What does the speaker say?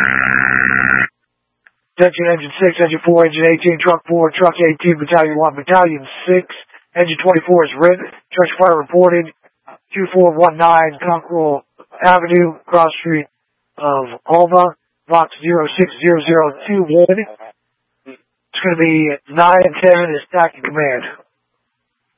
Attention Engine 6, Engine 4, Engine 18, Truck 4, Truck 18, Battalion 1, Battalion 6. Engine 24 is written. Trench fire reported. 2419 Cockrell Avenue, cross street of Alva, box 06002 1. It's going to be 9 and 10 is TAC and command.